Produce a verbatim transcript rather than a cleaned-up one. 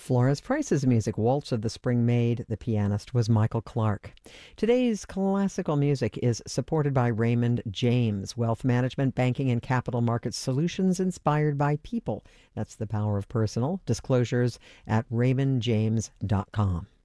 Flores Price's music, Waltz of the Spring Maid. The pianist was Michael Clark. Today's classical music is supported by Raymond James, wealth management, banking, and capital markets solutions inspired by people. That's the power of personal. Disclosures at raymond james dot com.